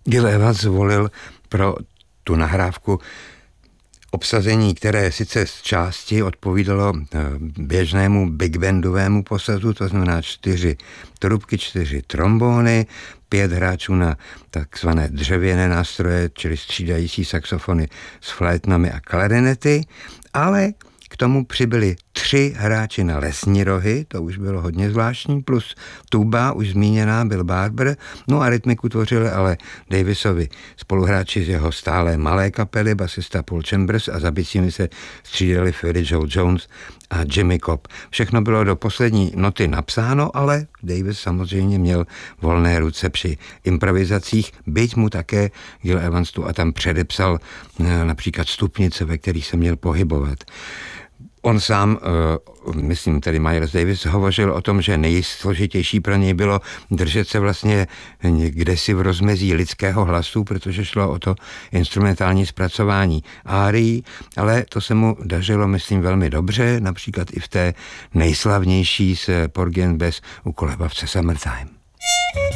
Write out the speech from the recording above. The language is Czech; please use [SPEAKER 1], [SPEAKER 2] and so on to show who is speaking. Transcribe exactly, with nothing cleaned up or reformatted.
[SPEAKER 1] Gil Evans zvolil pro tu nahrávku obsazení, které sice z části odpovídalo běžnému big bandovému posazu, to znamená čtyři trubky, čtyři trombóny, pět hráčů na takzvané dřevěné nástroje, čili střídající saxofony s flétnami a klarinety, ale k tomu přibyli tři hráči na lesní rohy, to už bylo hodně zvláštní, plus tuba, už zmíněná, Bill Barber, no a rytmiku tvořili ale Davisovi spoluhráči z jeho stálé malé kapely, basista Paul Chambers, a za bicími se střídali Philly Joe Jones a Jimmy Cobb. Všechno bylo do poslední noty napsáno, ale Davis samozřejmě měl volné ruce při improvizacích, byť mu také Gil Evans tu a tam předepsal například stupnice, ve kterých se měl pohybovat. On sám, myslím tedy Miles Davis, hovořil o tom, že nejsložitější pro něj bylo držet se vlastně kdesi v rozmezí lidského hlasu, protože šlo o to instrumentální zpracování árií, ale to se mu dařilo, myslím, velmi dobře, například i v té nejslavnější z Porgy and Bess u Kolébavce Summertime.